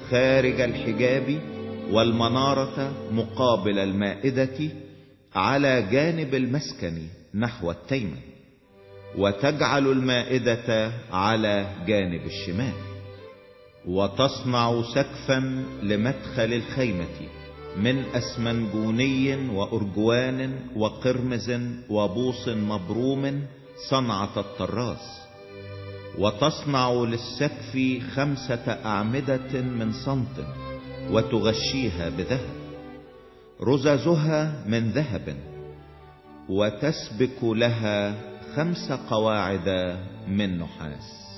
خارج الحجاب، والمنارة مقابل المائدة على جانب المسكن نحو التيمن، وتجعل المائدة على جانب الشمال. وتصنع سقفا لمدخل الخيمة من اسمنجوني وارجوان وقرمز وبوص مبروم صنعة الطراس. وتصنع للسقف 5 أعمدة من صمت، وتغشيها بذهب، رززها من ذهب، وتسبك لها 5 قواعد من نحاس.